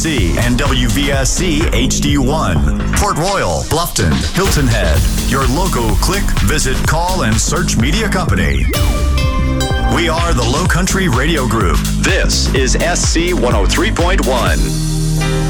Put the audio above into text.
and WVSC HD1. Port Royal, Bluffton, Hilton Head. Your logo click, visit, call, and search media company. We are the Low Country Radio Group. This is SC 103.1.